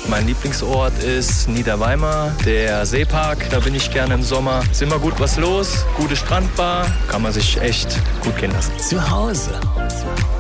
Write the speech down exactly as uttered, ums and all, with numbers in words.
Mein Lieblingsort ist Niederweimar, der Seepark. Da bin ich gerne im Sommer. Ist immer gut was los, gute Strandbar, kann man sich echt gut gehen lassen. Zu Hause